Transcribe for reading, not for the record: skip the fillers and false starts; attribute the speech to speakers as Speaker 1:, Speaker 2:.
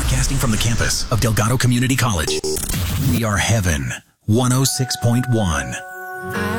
Speaker 1: Broadcasting from the campus of Delgado Community College. We are Heaven 106.1.